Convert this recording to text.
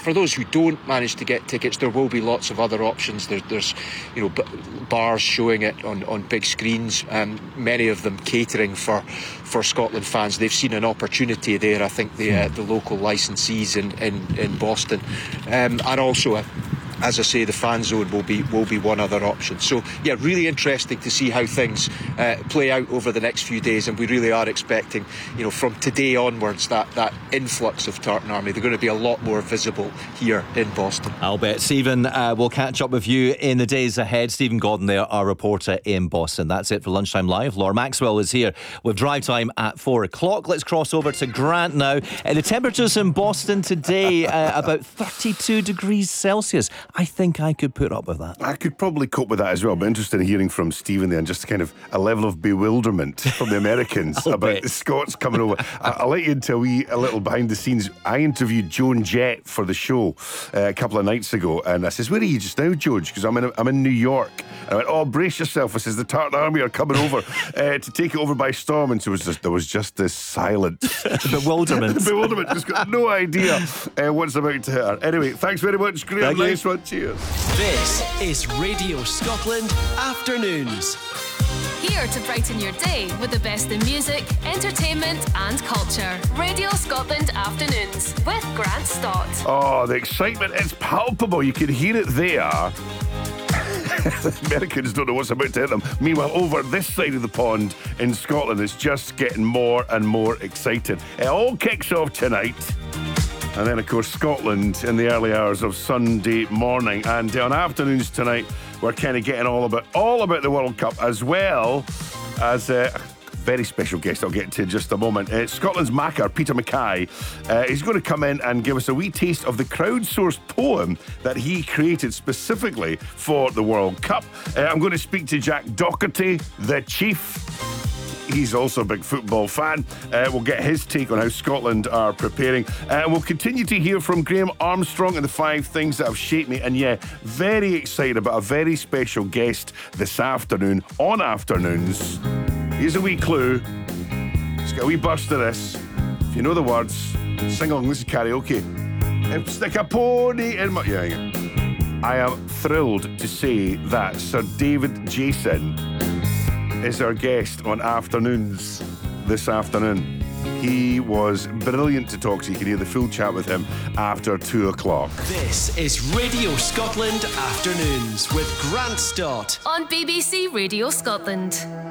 for those who don't manage to get tickets, there will be lots of other options. There's bars showing it on big screens, many of them catering for Scotland fans. They've seen an opportunity there. I think the local licensees in Boston, and also as I say, the fan zone will be one other option. So yeah, really interesting to see how things play out over the next few days, and we really are expecting, from today onwards, that influx of Tartan Army. They're going to be a lot more visible here in Boston. I'll bet. Stephen, we'll catch up with you in the days ahead. Stephen Gordon there, our reporter in Boston. That's it for Lunchtime Live. Laura Maxwell is here with drive time at 4 o'clock. Let's cross over to Grant now. The temperatures in Boston today, about 32 degrees Celsius. I think I could put up with that. I could probably cope with that as well. But interested in hearing from Stephen there, and just kind of a level of bewilderment from the Americans about the Scots coming over. I'll let you into a little behind the scenes. I interviewed Joan Jett for the show a couple of nights ago, and I says, "Where are you just now, George?" Because I'm in New York. And I went, "Oh, brace yourself." I says, "The Tartan Army are coming over to take it over by storm." And so there was just this silence. Bewilderment. Bewilderment. Just got no idea what's about to hit her. Anyway, thanks very much. Great. Nice one. Cheers. This is Radio Scotland Afternoons. Here to brighten your day with the best in music, entertainment and culture. Radio Scotland Afternoons with Grant Stott. Oh, the excitement is palpable. You can hear it there. The Americans don't know what's about to hit them. Meanwhile, over this side of the pond in Scotland, it's just getting more and more exciting. It all kicks off tonight. And then, of course, Scotland in the early hours of Sunday morning. And on afternoons tonight, we're kind of getting all about the World Cup, as well as a very special guest I'll get to in just a moment. Scotland's Macca, Peter Mackay, he's going to come in and give us a wee taste of the crowdsourced poem that he created specifically for the World Cup. I'm going to speak to Jack Docherty, the Chief. He's also a big football fan. We'll get his take on how Scotland are preparing. We'll continue to hear from Graham Armstrong and the 5 things that have shaped me. And yeah, very excited about a very special guest this afternoon on Afternoons. Here's a wee clue. Just get a wee burst of this. If you know the words, sing along. This is karaoke. Stick a pony in my... Yeah. I am thrilled to say that Sir David Jason is our guest on Afternoons this afternoon. He was brilliant to talk to. You can hear the full chat with him after 2 o'clock. This is Radio Scotland Afternoons with Grant Stott on BBC Radio Scotland.